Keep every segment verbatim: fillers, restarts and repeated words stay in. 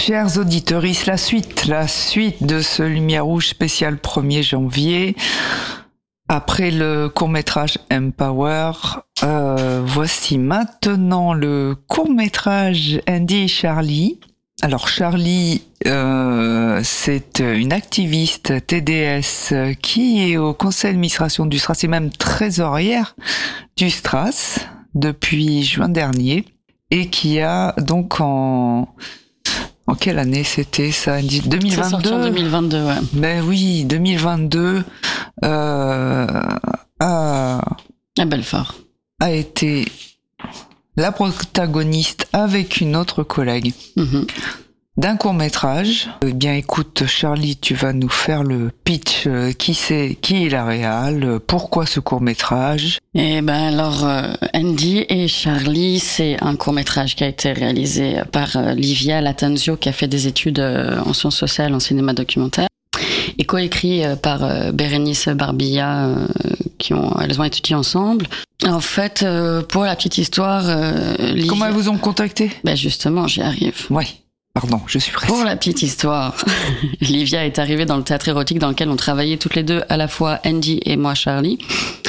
Chers auditeurs, la suite, la suite de ce Lumière Rouge spécial premier janvier. Après le court-métrage Empower, euh, voici maintenant le court-métrage Andy et Charlie. Alors Charlie, euh, c'est une activiste T D S qui est au conseil d'administration du Stras et même trésorière du Stras depuis juin dernier et qui a donc en... En quelle année c'était ça? deux mille vingt-deux. C'est sorti en deux mille vingt-deux, ouais. Ben oui, deux mille vingt-deux euh, a, à Belfort. a été la protagoniste avec une autre collègue mm-hmm. d'un court-métrage. Eh bien écoute Charlie, tu vas nous faire le pitch. Qui c'est, qui est la réal? Pourquoi ce court-métrage? Eh ben alors, euh, Andy et Charlie, c'est un court-métrage qui a été réalisé par euh, Livia Latanzio, qui a fait des études euh, en sciences sociales, en cinéma documentaire, et coécrit euh, par euh, Bérénice Barbilla, euh, qui ont, elles ont étudié ensemble. En fait, euh, pour la petite histoire, euh, Livia... Comment elles vous ont contacté? Ben justement, j'y arrive. Oui. Pardon, je suis pressée. Pour la petite histoire, Livia est arrivée dans le théâtre érotique dans lequel on travaillait toutes les deux, à la fois Andy et moi, Charlie,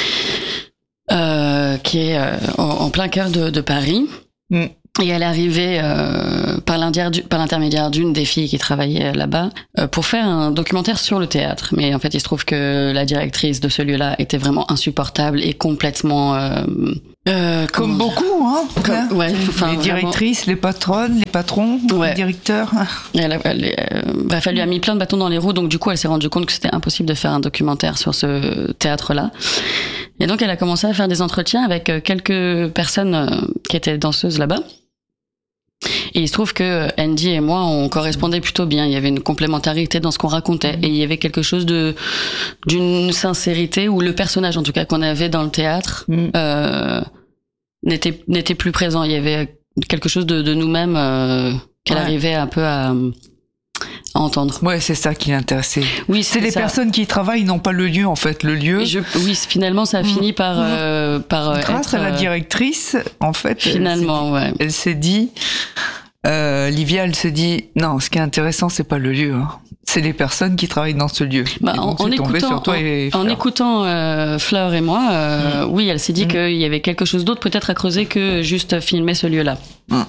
euh, qui est euh, en, en plein cœur de, de Paris. Mm. Et elle est arrivée euh, par l'intermédiaire d'une des filles qui travaillait là-bas euh, pour faire un documentaire sur le théâtre. Mais en fait, il se trouve que la directrice de ce lieu-là était vraiment insupportable et complètement... Euh, euh, Comme beaucoup, hein, comme, ouais, enfin, les directrices, vraiment... les patronnes, les patrons, ouais. les directeurs. Elle, elle, elle, bref, elle lui a mis plein de bâtons dans les roues, donc du coup, elle s'est rendue compte que c'était impossible de faire un documentaire sur ce théâtre-là. Et donc, elle a commencé à faire des entretiens avec quelques personnes qui étaient danseuses là-bas. Et il se trouve que Andy et moi, on correspondait plutôt bien. Il y avait une complémentarité dans ce qu'on racontait. Et il y avait quelque chose de, d'une sincérité où le personnage, en tout cas, qu'on avait dans le théâtre, mm. euh, n'était, n'était plus présent. Il y avait quelque chose de, de nous-mêmes euh, qu'elle ouais. arrivait un peu à, à entendre. Ouais, c'est ça qui l'intéressait. Oui, c'est, c'est les ça. personnes qui y travaillent, non pas le lieu, en fait. Le lieu. Je, oui, finalement, ça a fini par, mmh. euh, par grâce être, à la directrice, en fait. Finalement, elle ouais. Elle s'est dit, euh, Livia, elle s'est dit, non, ce qui est intéressant, c'est pas le lieu, hein. C'est les personnes qui travaillent dans ce lieu. Bah, en, en, écoutant, sur toi et en, en écoutant euh, Fleur et moi, euh, mmh. oui, elle s'est dit mmh. qu'il y avait quelque chose d'autre peut-être à creuser que juste filmer ce lieu-là. Mmh.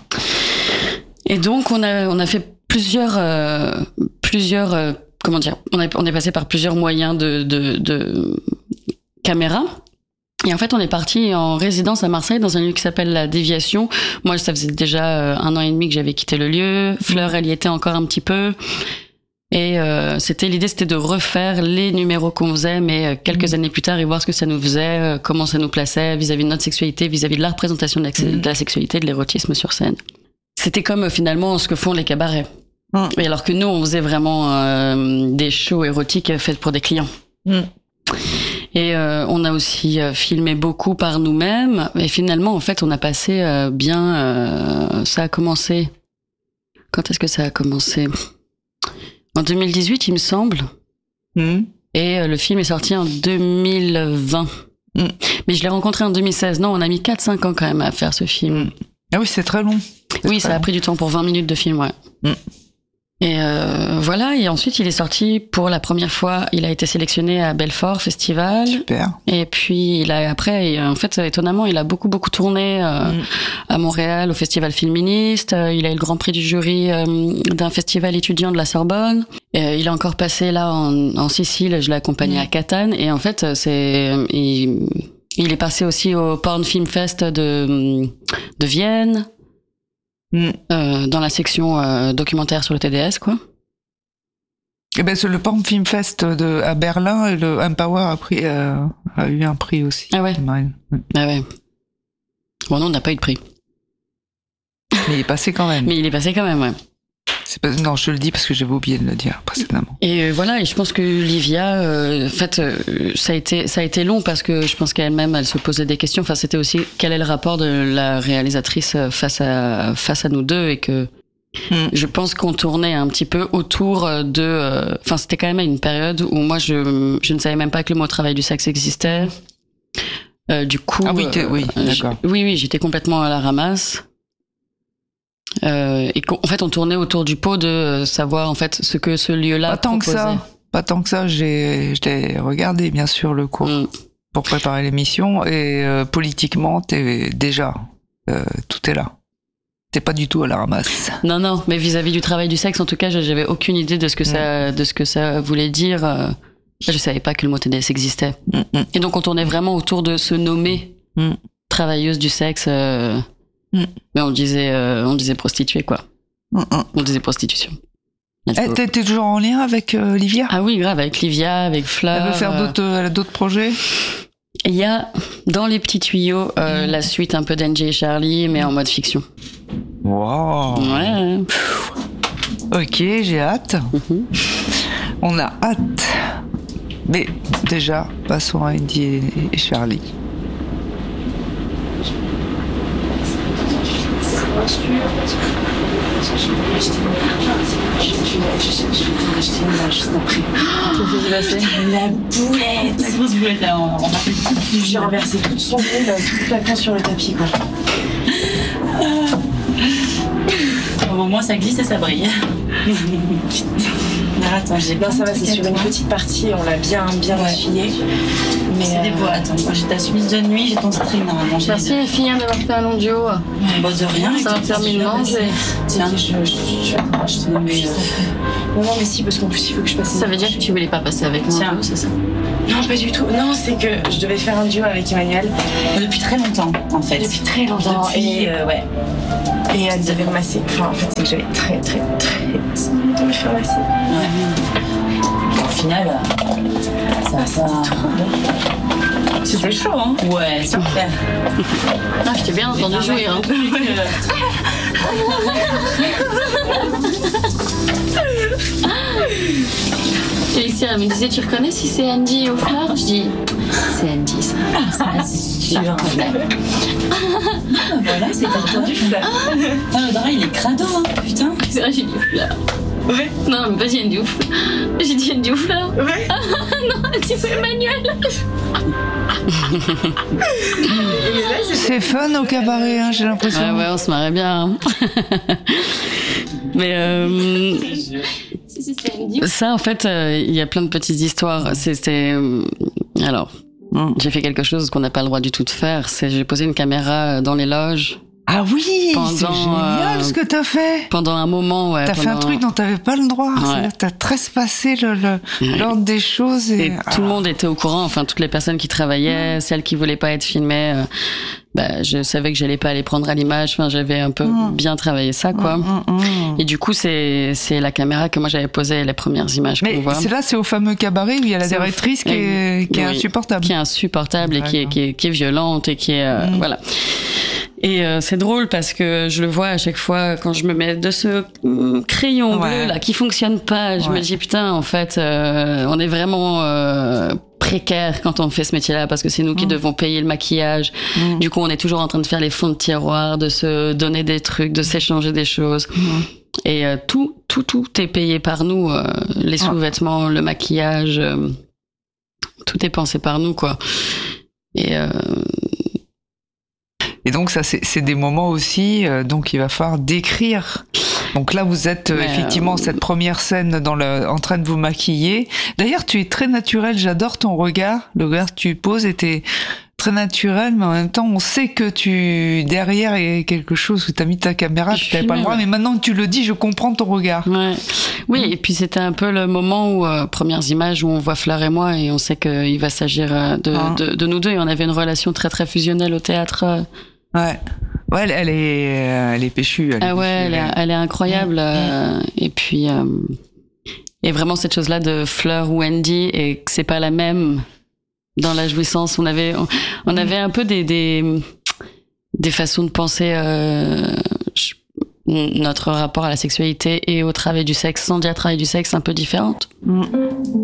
Et donc, on a, on a fait plusieurs, euh, plusieurs, euh, comment dire, on, a, on est passé par plusieurs moyens de, de, de caméra. Et en fait, on est parti en résidence à Marseille dans un lieu qui s'appelle La Déviation. Moi, ça faisait déjà un an et demi que j'avais quitté le lieu. Fleur, elle y était encore un petit peu. Et euh, c'était l'idée, c'était de refaire les numéros qu'on faisait, mais quelques mmh. années plus tard, et voir ce que ça nous faisait, comment ça nous plaçait vis-à-vis de notre sexualité, vis-à-vis de la représentation de la, mmh. de la sexualité, de l'érotisme sur scène. C'était comme finalement ce que font les cabarets. Mmh. Et alors que nous, on faisait vraiment euh, des shows érotiques faits pour des clients. Mmh. Et euh, on a aussi euh, filmé beaucoup par nous-mêmes. Et finalement, en fait, on a passé euh, bien... Euh, ça a commencé... Quand est-ce que ça a commencé ? En deux mille dix-huit, il me semble. Mmh. Et euh, le film est sorti en deux mille vingt. Mmh. Mais je l'ai rencontré en deux mille seize. Non, on a mis quatre cinq ans quand même à faire ce film. Mmh. Ah oui, c'est très long. C'est oui, très ça long. a pris du temps pour vingt minutes de film, ouais. Mmh. Et euh, voilà, et ensuite il est sorti pour la première fois, il a été sélectionné à Belfort Festival. Super. Et puis il a après, et en fait étonnamment, il a beaucoup beaucoup tourné euh, mmh. à Montréal au Festival Féministe. Il a eu le Grand Prix du jury euh, d'un festival étudiant de la Sorbonne. Et il est encore passé là en, en Sicile, je l'ai accompagné mmh. à Catane. Et en fait, c'est il, il est passé aussi au Porn Film Fest de de Vienne. Mm. Euh, dans la section euh, documentaire sur le T D S, quoi. Et ben, c'est le Porn Film Fest de, à Berlin, le Empower a, pris, euh, a eu un prix aussi. Ah ouais. Mm. Ah ouais. Bon, non, on n'a pas eu de prix. Mais il est passé quand même. Mais il est passé quand même, ouais. C'est pas, non, je le dis parce que j'avais oublié de le dire précédemment. Et euh, voilà, et je pense que Livia, euh, en fait, euh, ça a été, ça a été long parce que je pense qu'elle-même, elle se posait des questions. Enfin, c'était aussi quel est le rapport de la réalisatrice face à face à nous deux, et que mm. je pense qu'on tournait un petit peu autour de. Enfin, euh, c'était quand même une période où moi, je, je ne savais même pas que le mot travail du sexe existait. Euh, du coup, ah oui, euh, oui, d'accord. Oui, oui, j'étais complètement à la ramasse. Euh, et en fait, on tournait autour du pot de savoir en fait ce que ce lieu-là pas tant proposait. que ça. Pas tant que ça. J'ai, je l'ai regardé bien sûr le cours mm. pour préparer l'émission et euh, politiquement, t'es déjà euh, tout est là. T'es pas du tout à la ramasse. Non, non. Mais vis-à-vis du travail du sexe, en tout cas, j'avais aucune idée de ce que mm. ça, de ce que ça voulait dire. Je savais pas que le mot T D S existait. Mm. Et donc, on tournait vraiment autour de se nommer mm. travailleuse du sexe. Euh, mm. Mais on disait, euh, on disait prostituée, quoi. Mm. On disait prostitution. Eh, t'es, t'es toujours en lien avec euh, Livia ? Ah oui, grave, avec Livia, avec Fleur. Elle veut faire d'autres, euh, d'autres projets ? Il y a dans les petits tuyaux euh, mmh. la suite un peu d'Angie et Charlie, mais en mode fiction. Wow. Ouais. Ok, j'ai hâte. Mmh. On a hâte. Mais déjà, passons à Angie et Charlie. La boulette, la grosse boulette là, on, on a fait tout. J'ai renversé tout son boule, tout plaquant sur le tapis quoi. Au moins ça glisse et ça brille. Putain. Alors, attends, j'ai non, ça va, c'est sur une petite partie, on l'a bien, bien ouais. essuyé. Mais c'est euh... des bois. Attends, moi j'ai ta chemise de nuit, j'ai ton string normalement. Merci les filles d'avoir fait un long duo. Ouais, bah de rien. Ça va faire mille manger. Tiens, je, je, je, je te donne mes. Non, non, mais si, parce qu'en plus il faut que je passe. Ça veut dire que tu voulais pas passer avec moi. Tiens, c'est ça. Non, pas du tout. Non, c'est que je devais faire un duo avec Emmanuel. Depuis très longtemps, en fait. Depuis très longtemps. Depuis, et euh, ouais. Et elle devait ramasser. Enfin, en fait, c'est que j'avais très, très, très envie de me faire masser. Ouais. Au final, ça, ça. C'était chaud, hein? Ouais, super. Ah, je t'ai bien entendu jouer, hein. Félicia, elle me disait, tu reconnais si c'est Andy aux fleurs? Je dis, c'est Andy, ça. Ça, c'est sûr. Voilà, c'est entendu fleur. Ah, le drap, il est crado, hein, putain. C'est vrai, j'ai dit fleur. Ouais. Non, mais pas dit Andy aux fleurs. J'ai dit Andy aux fleurs. Ouais. Ah, non, Andy c'est Emmanuel. C'est fun au cabaret, hein, j'ai l'impression. Ah ouais, on se marrait bien. Hein. Mais euh, ça, en fait, il euh, y a plein de petites histoires. C'était euh, alors, mm. j'ai fait quelque chose qu'on n'a pas le droit du tout de faire. C'est j'ai posé une caméra dans les loges. Ah oui, pendant, c'est génial euh, ce que t'as fait. Pendant un moment, ouais. T'as pendant... fait un truc dont t'avais pas le droit. Ouais. T'as trespassé le, le, ouais. l'ordre des choses. Et, et ah. tout le monde était au courant. Enfin, toutes les personnes qui travaillaient, mmh. celles qui voulaient pas être filmées, euh, bah, je savais que j'allais pas les prendre à l'image. Enfin, j'avais un peu mmh. bien travaillé ça, quoi. Mmh, mmh. Et du coup, c'est c'est la caméra que moi j'avais posé les premières images qu'on voit. Mais c'est là, c'est au fameux cabaret où il y a la c'est directrice au... qui est qui est oui. insupportable. Qui est insupportable et qui est, qui est qui est violente et qui est euh, mmh. voilà. Et euh, c'est drôle parce que je le vois à chaque fois quand je me mets de ce crayon ouais. bleu là qui fonctionne pas. Je ouais. me dis putain, en fait, euh, on est vraiment euh, précaire quand on fait ce métier-là parce que c'est nous qui mmh. devons payer le maquillage. Mmh. Du coup, on est toujours en train de faire les fonds de tiroir, de se donner des trucs, de s'échanger des choses. Mmh. Et euh, tout, tout, tout est payé par nous. Euh, les sous-vêtements, le maquillage, euh, tout est pensé par nous, quoi. Et euh, Et donc ça, c'est, c'est des moments aussi, euh, donc il va falloir décrire. Donc là, vous êtes euh, effectivement euh... cette première scène dans le, en train de vous maquiller. D'ailleurs, tu es très naturel. J'adore ton regard, le regard que tu poses était très naturel, mais en même temps, on sait que tu derrière il y a quelque chose où t'as mis ta caméra, tu n'avais pas le droit. Mais maintenant que tu le dis, je comprends ton regard. Ouais. Oui, mmh. et puis c'était un peu le moment où euh, premières images où on voit Fleur et moi et on sait qu'il va s'agir de, ah. de, de nous deux. Et on avait une relation très très fusionnelle au théâtre. Euh, Ouais, ouais, elle, elle est, elle est péchue. Elle ah est ouais, péchue, elle, est, elle est incroyable. Mmh. Euh, et puis, euh, et vraiment cette chose-là de Fleur ou Andy et que c'est pas la même dans la jouissance. On avait, on, on avait un peu des, des, des façons de penser euh, notre rapport à la sexualité et au travail du sexe, sans dire travail du sexe, un peu différentes. Mmh.